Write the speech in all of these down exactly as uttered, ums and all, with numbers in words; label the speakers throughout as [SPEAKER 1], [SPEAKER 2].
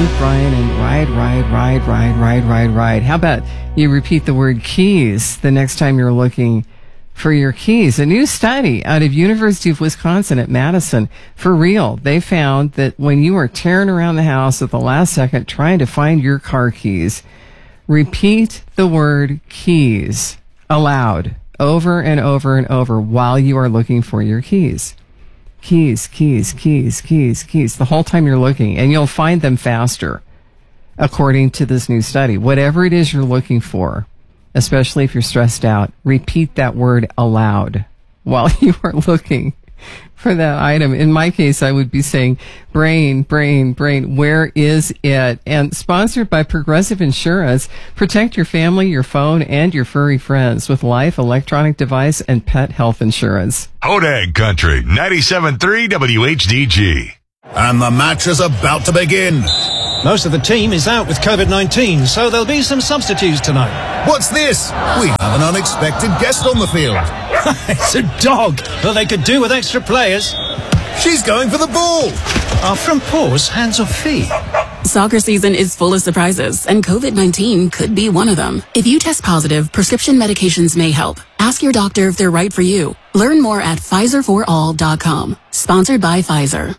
[SPEAKER 1] sleep, Brian, and ride, ride, ride, ride, ride, ride, ride. How about you repeat the word keys the next time you're looking for your keys? A new study out of University of Wisconsin at Madison, for real, they found that when you are tearing around the house at the last second trying to find your car keys, repeat the word keys aloud over and over and over while you are looking for your keys. Keys, keys, keys, keys, keys, the whole time you're looking, and you'll find them faster, according to this new study. Whatever it is you're looking for, especially if you're stressed out, repeat that word aloud while you are looking for that item. In my case, I would be saying, brain, brain, brain, where is it? And sponsored by Progressive Insurance, protect your family, your phone, and your furry friends with life, electronic device, and pet health insurance.
[SPEAKER 2] Hodag Country, ninety-seven point three W H D G.
[SPEAKER 3] And the match is about to begin.
[SPEAKER 4] Most of the team is out with COVID nineteen, so there'll be some substitutes tonight.
[SPEAKER 3] What's this? We have an unexpected guest on the field.
[SPEAKER 4] It's a dog. Well, they could do with extra players.
[SPEAKER 3] She's going for the ball.
[SPEAKER 4] Are from paws, hands or feet?
[SPEAKER 5] Soccer season is full of surprises, and COVID nineteen could be one of them. If you test positive, prescription medications may help. Ask your doctor if they're right for you. Learn more at Pfizer for all dot com. Sponsored by Pfizer.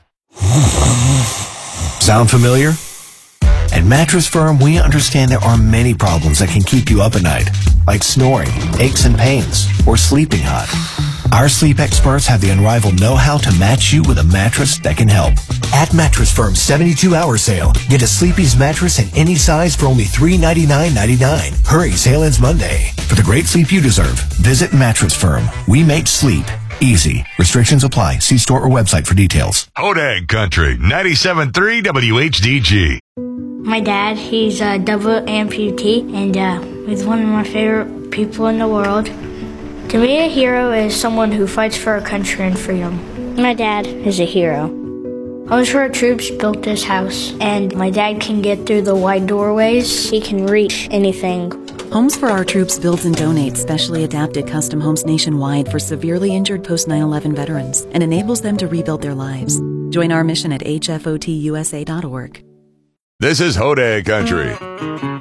[SPEAKER 6] Sound familiar? At Mattress Firm, we understand there are many problems that can keep you up at night, like snoring, aches and pains, or sleeping hot. Our sleep experts have the unrivaled know-how to match you with a mattress that can help. At Mattress Firm's seventy-two hour sale, get a Sleepy's mattress in any size for only three hundred ninety-nine dollars and ninety-nine cents. Hurry, sale ends Monday. For the great sleep you deserve, visit Mattress Firm. We make sleep easy. Restrictions apply. See store or website for details.
[SPEAKER 2] Hodag Country, ninety-seven point three W H D G.
[SPEAKER 7] My dad, he's a double amputee, and uh, he's one of my favorite people in the world. To me, a hero is someone who fights for our country and freedom. My dad is a hero. Homes for Our Troops built this house, and my dad can get through the wide doorways. He can reach anything.
[SPEAKER 8] Homes for Our Troops builds and donates specially adapted custom homes nationwide for severely injured post nine eleven veterans and enables them to rebuild their lives. Join our mission at H F O T U S A dot org.
[SPEAKER 2] This is Hodag Country.